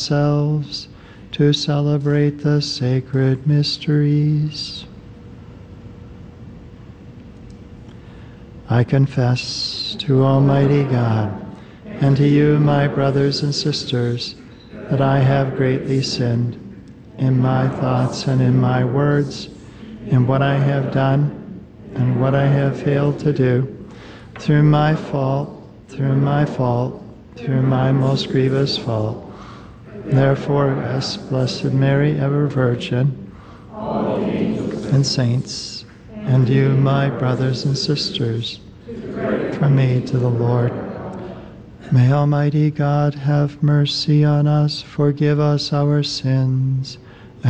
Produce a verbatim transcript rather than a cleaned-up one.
ourselves to celebrate the sacred mysteries. I confess to Almighty God and to you, my brothers and sisters, that I have greatly sinned in my thoughts and in my words, in what I have done and what I have failed to do, through my fault, through my fault, through my most grievous fault. Therefore, as Blessed Mary, ever Virgin, and saints, and you, my brothers and sisters, from me to the Lord. May Almighty God have mercy on us, forgive us our sins,